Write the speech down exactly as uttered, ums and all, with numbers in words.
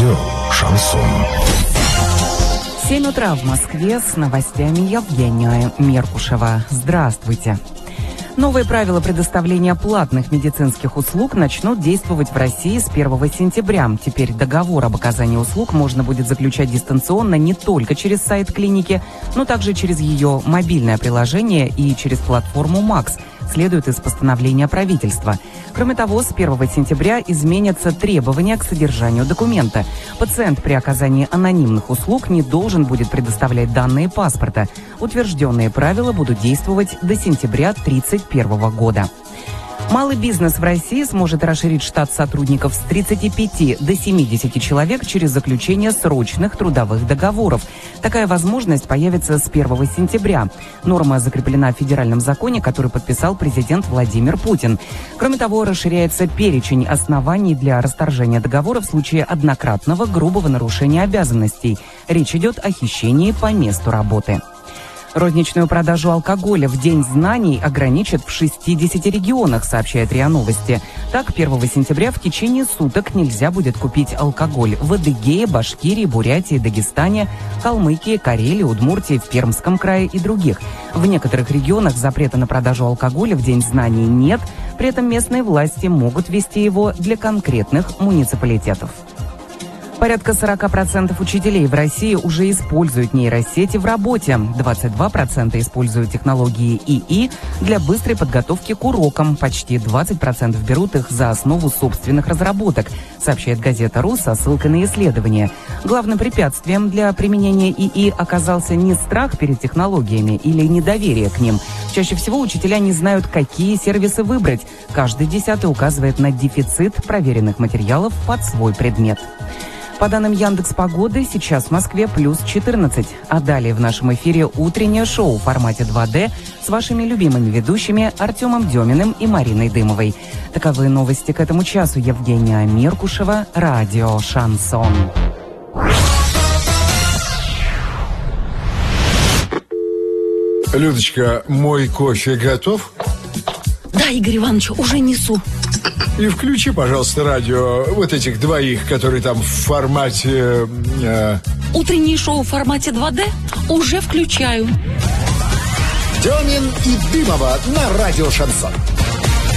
Радио «Шансон». семь утра в Москве, с новостями Евгения Меркушева. Здравствуйте. Новые правила предоставления платных медицинских услуг начнут действовать в России с первого сентября. Теперь договор об оказании услуг можно будет заключать дистанционно не только через сайт клиники, но также через ее мобильное приложение и через платформу МАКС, следует из постановления правительства. Кроме того, с первого сентября изменятся требования к содержанию документа. Пациент при оказании анонимных услуг не должен будет предоставлять данные паспорта. Утвержденные правила будут действовать до сентября две тысячи тридцать первого года. Малый бизнес в России сможет расширить штат сотрудников с тридцати пяти до семидесяти человек через заключение срочных трудовых договоров. Такая возможность появится с первого сентября. Норма закреплена в федеральном законе, который подписал президент Владимир Путин. Кроме того, расширяется перечень оснований для расторжения договора в случае однократного грубого нарушения обязанностей. Речь идет о хищении по месту работы. Розничную продажу алкоголя в День знаний ограничат в шестидесяти регионах, сообщает РИА Новости. Так, первого сентября в течение суток нельзя будет купить алкоголь в Адыгее, Башкирии, Бурятии, Дагестане, Калмыкии, Карелии, Удмуртии, в Пермском крае и других. В некоторых регионах запрета на продажу алкоголя в День знаний нет, при этом местные власти могут ввести его для конкретных муниципалитетов. Порядка сорок процентов учителей в России уже используют нейросети в работе. двадцать два процента используют технологии ИИ для быстрой подготовки к урокам. Почти двадцать процентов берут их за основу собственных разработок, сообщает газета РУ со ссылкой на исследование. Главным препятствием для применения ИИ оказался не страх перед технологиями или недоверие к ним. Чаще всего учителя не знают, какие сервисы выбрать. Каждый десятый указывает на дефицит проверенных материалов под свой предмет. По данным Яндекс.Погоды, сейчас в Москве плюс четырнадцать. А далее в нашем эфире утреннее шоу в формате два дэ с вашими любимыми ведущими Артемом Деминым и Мариной Дымовой. Таковы новости к этому часу. Евгения Меркушева, радио «Шансон». Людочка, мой кофе готов? Да, Игорь Иванович, уже несу. И включи, пожалуйста, радио вот этих двоих, которые там в формате... Э... Утреннее шоу в формате два дэ уже включаю. Демин и Дымова на радио «Шансон».